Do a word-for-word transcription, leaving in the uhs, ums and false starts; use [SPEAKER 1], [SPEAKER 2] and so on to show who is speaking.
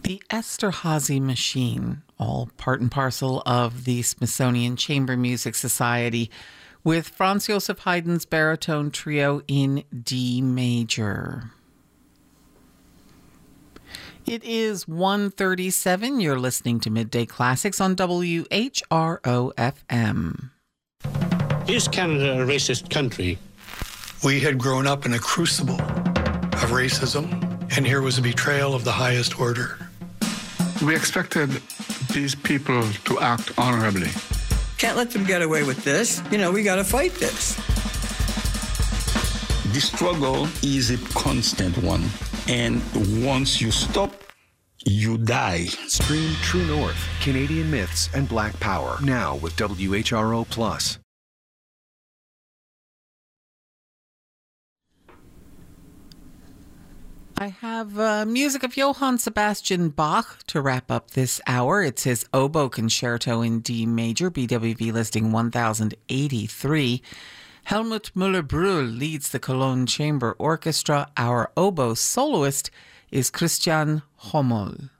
[SPEAKER 1] The Esterhazy Machine, all part and parcel of the Smithsonian Chamber Music Society, with Franz Joseph Haydn's baritone trio in D major. It is one thirty-seven. You're listening to Midday Classics on W H R O F M.
[SPEAKER 2] Is Canada a racist country?
[SPEAKER 3] We had grown up in a crucible of racism, and here was a betrayal of the highest order.
[SPEAKER 4] We expected these people to act honorably.
[SPEAKER 5] Can't let them get away with this. You know, we got to fight this.
[SPEAKER 6] The struggle is a constant one. And once you stop, you die.
[SPEAKER 7] Stream True North, Canadian Myths, and Black Power, now with W H R O Plus.
[SPEAKER 1] I have uh, music of Johann Sebastian Bach to wrap up this hour. It's his Oboe Concerto in D major, B W V listing one thousand eighty-three. Helmut Müller-Brühl leads the Cologne Chamber Orchestra. Our oboe soloist is Christian Hommel.